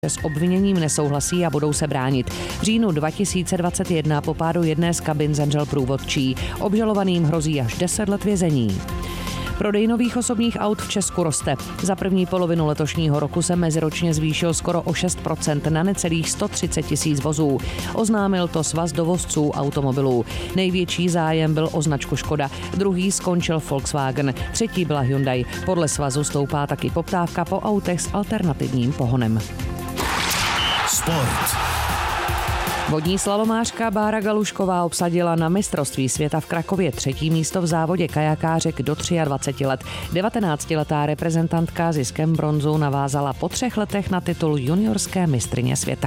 S obviněním nesouhlasí a budou se bránit. V říjnu 2021 po pádu jedné z kabin zemřel průvodčí. Obžalovaným hrozí až 10 let vězení. Prodej nových osobních aut v Česku roste. Za první polovinu letošního roku se meziročně zvýšil skoro o 6% na necelých 130 000 vozů. Oznámil to Svaz dovozců automobilů. Největší zájem byl o značku Škoda, druhý skončil Volkswagen, třetí byla Hyundai. Podle svazu stoupá taky poptávka po autech s alternativním pohonem. Sport. Vodní slalomářka Bára Galušková obsadila na mistrovství světa v Krakově 3. místo v závodě kajakářek do 23 let. 19letá reprezentantka ziskem bronzu navázala po 3 letech na titul juniorské mistryně světa.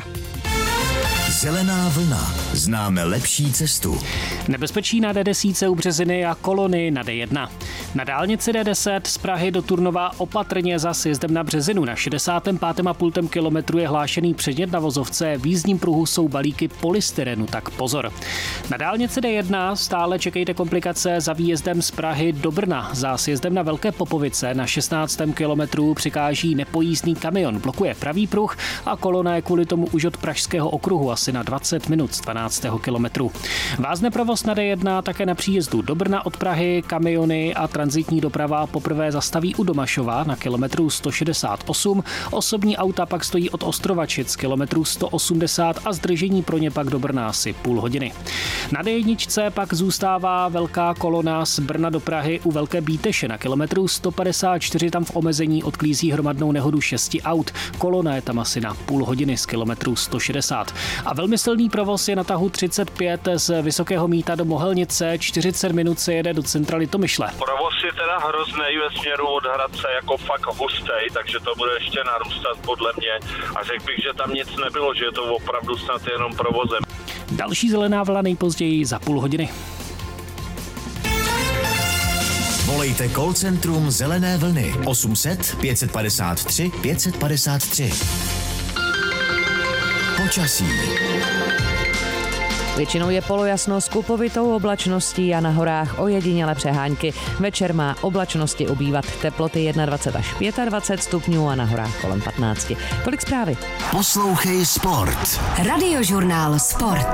Zelená vlna. Známe lepší cestu. Nebezpečí na D10 u Březiny a kolony na D1. Na dálnici D10 z Prahy do Turnova opatrně za sjezdem na Březinu. Na 65,5 kilometru je hlášený předmět na vozovce. V jízdním pruhu jsou balíky polystyrenu, tak pozor. Na dálnici D1 stále čekejte komplikace za výjezdem z Prahy do Brna. Za sjezdem na Velké Popovice na 16. kilometru přikáží nepojízdný kamion. Blokuje pravý pruh a kolona je kvůli tomu už od Pražského okruhu asi na 20 minut z 12. kilometru. Vázne provoz na D1 také na příjezdu do Brna od Prahy. Kamiony a tranzitní doprava poprvé zastaví u Domašova na kilometru 168. Osobní auta pak stojí od Ostrovačic kilometru 180 a zdržení pro ně pak do Brna asi půl hodiny. Na D1 pak zůstává velká kolona z Brna do Prahy u Velké Bíteše na kilometru 154. Tam v omezení odklízí hromadnou nehodu 6 aut. Kolona je tam asi na půl hodiny z kilometru 160. A velmi silný provoz je na tahu 35 z Vysokého Mýta do Mohelnice. 40 minut se jede do centrály Tomyšle. Provoz je teda hroznej ve směru od Hradce, jako fakt hustej, takže to bude ještě narůstat podle mě. A řekl bych, že tam nic nebylo, že je to opravdu snad jenom provozem. Další zelená vlna nejpozději za půl hodiny. Volejte call centrum Zelené vlny 800 553 553. Počasí. Většinou je polojasno s kupovitou oblačností a na horách ojedinělé přehánky. Večer má oblačnosti ubývat, teploty 21 až 25 stupňů a na horách kolem 15. Tolik zprávy. Poslouchej Sport. Radiožurnál Sport.